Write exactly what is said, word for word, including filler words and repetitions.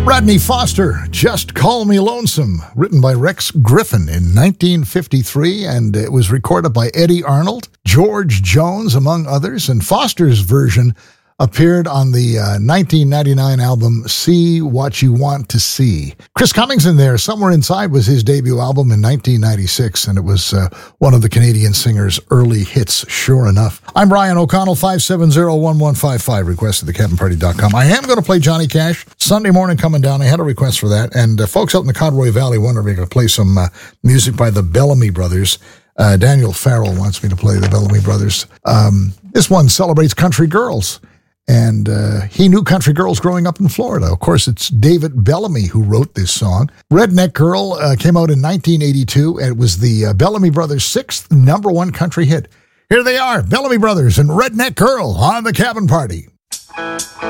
Rodney Foster, Just Call Me Lonesome, written by Rex Griffin in nineteen fifty-three, and it was recorded by Eddie Arnold, George Jones, among others, and Foster's version appeared on the uh, nineteen ninety-nine album See What You Want to See. Chris Cummings in there, Somewhere Inside was his debut album in nineteen ninety-six, and it was uh, one of the Canadian singer's early hits, sure enough. I'm Ryan O'Connell, five seven zero, one one five five, request at the cabin party dot com. I am going to play Johnny Cash Sunday morning coming down. I had a request for that, and uh, folks out in the Conroy Valley wonder if we can play some uh, music by the Bellamy Brothers. Uh, Daniel Farrell wants me to play the Bellamy Brothers. Um, this one celebrates country girls. And uh, he knew country girls growing up in Florida. Of course, it's David Bellamy who wrote this song. Redneck Girl uh, came out in nineteen eighty-two, and it was the uh, Bellamy Brothers' sixth number one country hit. Here they are, Bellamy Brothers and Redneck Girl on the Cabin Party.